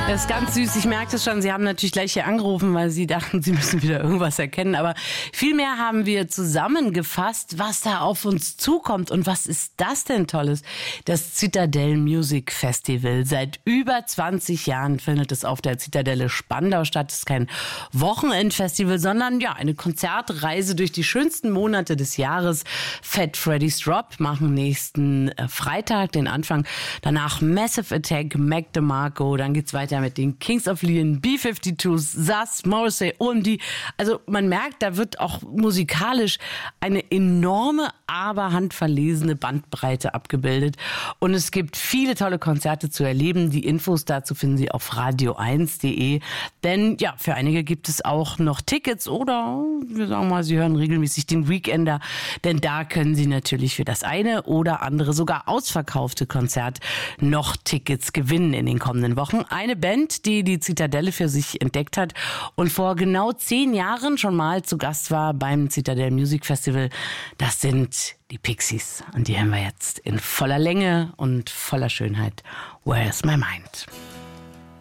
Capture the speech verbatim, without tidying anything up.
Das ist ganz süß. Ich merke es schon. Sie haben natürlich gleich hier angerufen, weil Sie dachten, Sie müssen wieder irgendwas erkennen. Aber vielmehr haben wir zusammengefasst, was da auf uns zukommt. Und was ist das denn Tolles? Das Zitadelle Music Festival. Seit über zwanzig Jahren findet es auf der Zitadelle Spandau statt. Es ist kein Wochenendfestival, sondern ja eine Konzertreise durch die schönsten Monate des Jahres. Fat Freddy's Drop machen nächsten Freitag den Anfang. Danach Massive Attack, Mac DeMarco. Dann geht's weiter mit den Kings of Leon, B fünfundfünfzig, Sass, Morrissey, O M D. Also man merkt, da wird auch musikalisch eine enorme, aber handverlesene Bandbreite abgebildet. Und es gibt viele tolle Konzerte zu erleben. Die Infos dazu finden Sie auf radio eins punkt de. Denn ja, für einige gibt es auch noch Tickets oder wir sagen mal, Sie hören regelmäßig den Weekender. Denn da können Sie natürlich für das eine oder andere sogar ausverkaufte Konzert noch Tickets gewinnen in den kommenden Wochen. Eine Band, die die Zitadelle für sich entdeckt hat und vor genau zehn Jahren schon mal zu Gast war beim Zitadelle Music Festival, das sind die Pixies. Und die hören wir jetzt in voller Länge und voller Schönheit. Where's My Mind?